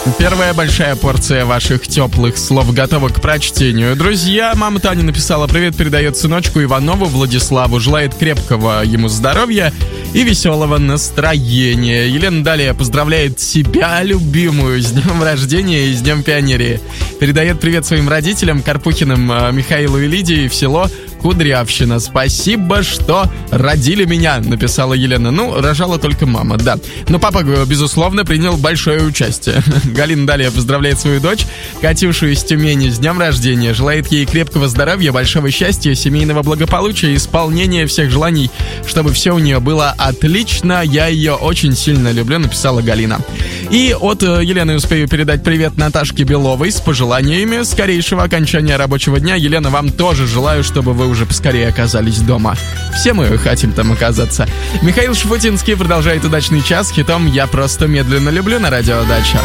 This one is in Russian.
Первая большая порция ваших теплых слов готова к прочтению. Друзья, мама Таня написала: привет, передает сыночку Иванову Владиславу. Желает крепкого ему здоровья и веселого настроения. Елена далее поздравляет себя, любимую, с днем рождения и с днем пионерии. Передает привет своим родителям, Карпухиным Михаилу и Лидии, в село Кудрявщина. Спасибо, что родили меня, написала Елена. Ну, рожала только мама, да. Но папа, безусловно, принял большое участие. Галина далее поздравляет свою дочь, Катюшу из Тюмени, с днем рождения. Желает ей крепкого здоровья, большого счастья, семейного благополучия, исполнения всех желаний, чтобы все у нее было отлично. Я ее очень сильно люблю, написала Галина. И от Елены успею передать привет Наташке Беловой с пожеланиями скорейшего окончания рабочего дня. Елена, вам тоже желаю, чтобы вы уже поскорее оказались дома. Все мы хотим там оказаться. Михаил Шафутинский продолжает удачный час с хитом «Я просто медленно люблю» на радио Дача.